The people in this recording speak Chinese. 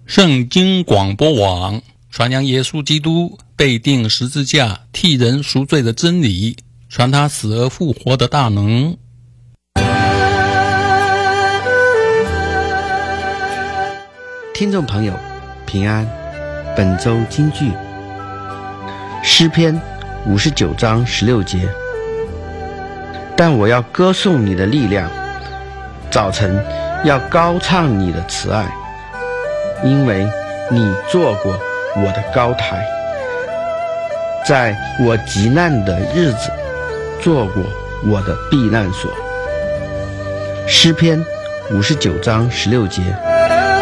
圣经广播网，传扬耶稣基督被钉十字架替人赎罪的真理，传他死而复活的大能。 听众朋友平安，本周金句诗篇59章16节，但我要歌颂你的力量，早晨要高唱你的慈爱，因为你做过我的高台，在我急难的日子做过我的避难所。诗篇59章16节。